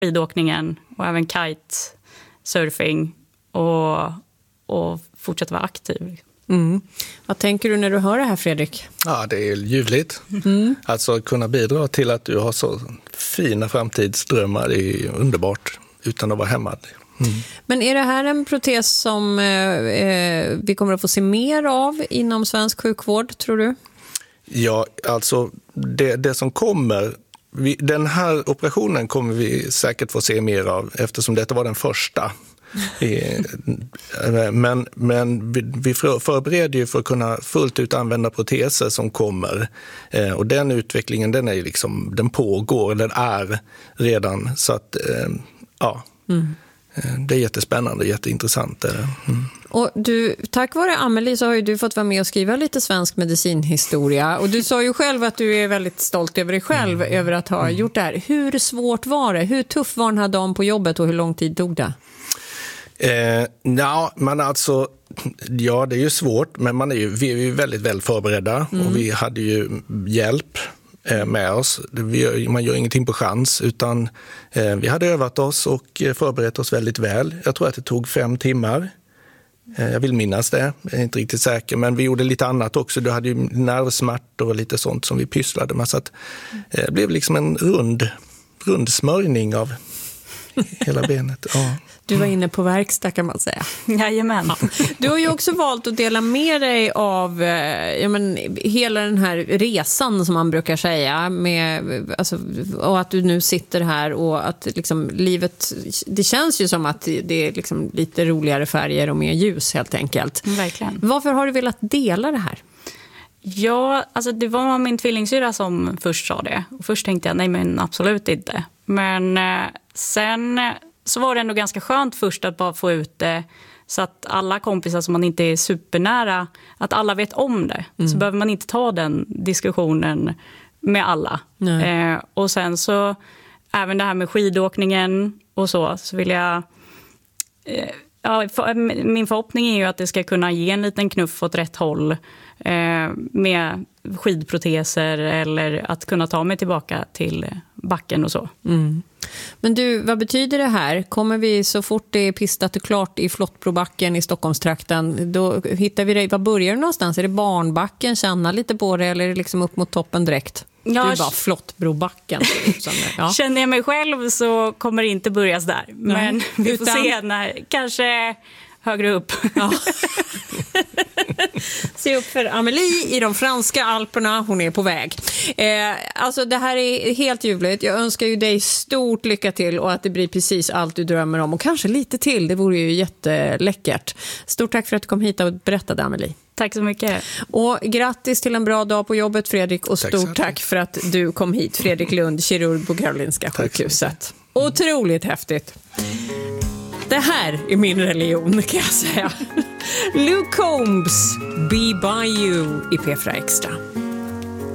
skidåkningen och även kitesurfing och fortsätta vara aktiv. Vad tänker du när du hör det här, Fredrik? Ja, det är ljuvligt. Alltså kunna bidra till att du har så fina framtidsdrömmar, det är underbart utan att vara hämmad. Men är det här en protes som vi kommer att få se mer av inom svensk sjukvård, tror du? Ja, alltså det som kommer, den här operationen kommer vi säkert få se mer av eftersom detta var den första. Men vi förbereder ju för att kunna fullt ut använda proteser som kommer. Och den utvecklingen, den är ju liksom, den pågår, den är redan. Så att, ja... Det är jättespännande och jätteintressant. Och du, tack vare Amelie så har ju du fått vara med och skriva lite svensk medicinhistoria. Och du sa ju själv att du är väldigt stolt över dig själv över att ha gjort det här. Hur svårt var det? Hur tuff var den här dagen på jobbet och hur lång tid tog det? Ja, men alltså, ja, det är ju svårt, men vi är ju väldigt väl förberedda och vi hade ju hjälp med oss. Man gör ingenting på chans, utan vi hade övat oss och förberett oss väldigt väl. Jag tror att det tog 5 timmar. Jag vill minnas det, jag är inte riktigt säker, men vi gjorde lite annat också. Du hade ju nervsmärtor och lite sånt som vi pysslade med, så att det blev liksom en rund smörjning av hela benet. Ja. Du var inne på verkstad, kan man säga. Jajamän. Ja. Du har ju också valt att dela med dig av hela den här resan som man brukar säga. Och att du nu sitter här och att liksom, livet, det känns ju som att det är liksom lite roligare färger och mer ljus helt enkelt. Verkligen. Varför har du velat dela det här? Ja, alltså det var min tvillingsyra som först sa det. Och först tänkte jag, nej men absolut inte. Men sen så var det ändå ganska skönt först att bara få ut det så att alla kompisar som man inte är supernära, att alla vet om det. Så behöver man inte ta den diskussionen med alla. Och sen så även det här med skidåkningen och så vill jag... min förhoppning är ju att det ska kunna ge en liten knuff åt rätt håll med skidproteser eller att kunna ta mig tillbaka till backen och så. Men du, vad betyder det här? Kommer vi så fort det är pistat och klart i Flottbrobacken i Stockholmstrakten, då hittar vi dig. Vad börjar du någonstans? Är det Barnbacken? Känna lite på det eller är det liksom upp mot toppen direkt? Ja, det är bara Flottbrobacken. Ja. Känner jag mig själv så kommer det inte börjas där. Men vi får se när, kanske högre upp. Ja. Se upp för Amelie i de franska alperna, hon är på väg. Alltså det här är helt ljuvligt. Jag önskar ju dig stort lycka till och att det blir precis allt du drömmer om. Och kanske lite till, det vore ju jätteläckert. Stort tack för att du kom hit och berättade, Amelie. Tack så mycket. Och grattis till en bra dag på jobbet, Fredrik. Och stort tack för att du kom hit, Fredrik Lund, kirurg på Karolinska sjukhuset. Otroligt häftigt. Det här är min religion, kan jag säga. Luke Combs, Be By You i P4 Extra.